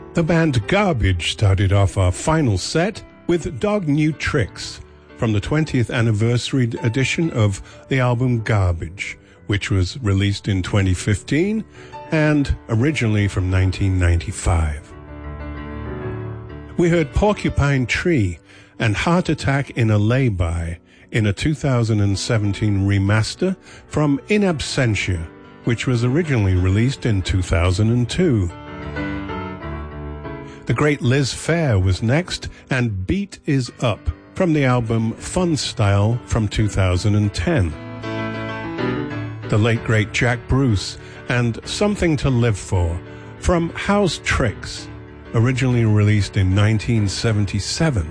The band Garbage started off our final set with Dog New Tricks from the 20th anniversary edition of the album Garbage, which was released in 2015 and originally from 1995. We heard Porcupine Tree and Heart Attack in a Lay-By in a 2017 remaster from In Absentia, which was originally released in 2002. The great Liz Phair was next, and Beat Is Up from the album Fun Style from 2010. The late great Jack Bruce and Something to Live For from House Tricks, originally released in 1977.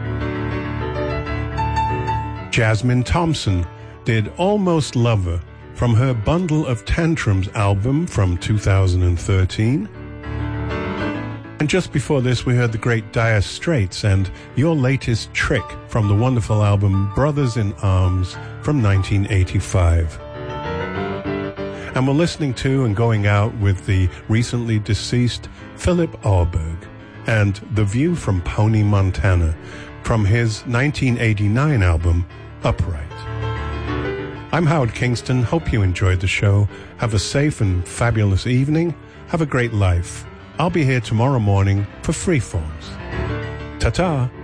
Jasmine Thompson did Almost Lover from her Bundle of Tantrums album from 2013. And just before this, we heard the great Dire Straits and Your Latest Trick from the wonderful album Brothers in Arms from 1985. And we're listening to and going out with the recently deceased Philip Auerberg and The View from Pony, Montana from his 1989 album Upright. I'm Howard Kingston. Hope you enjoyed the show. Have a safe and fabulous evening. Have a great life. I'll be here tomorrow morning for Freeforms. Ta-ta!